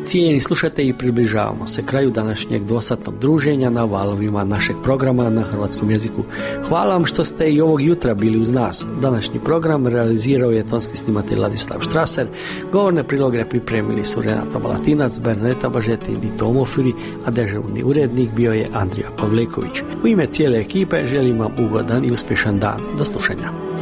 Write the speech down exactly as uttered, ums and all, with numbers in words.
Cijenjeni slušatelji, približavamo se kraju današnjeg dvosatnog druženja na valovima našeg programa na hrvatskom jeziku. Hvala vam što ste i ovog jutra bili uz nas. Današnji program realizirao je tonski snimatelj Ladislav Štraser, govorne priloge pripremili su Renata Balatinac, Berneta Bažeti i Dito Omofiri, a dežurni urednik bio je Andrija Pavleković. U ime cijele ekipe želim vam ugodan i uspješan dan. Do slušanja.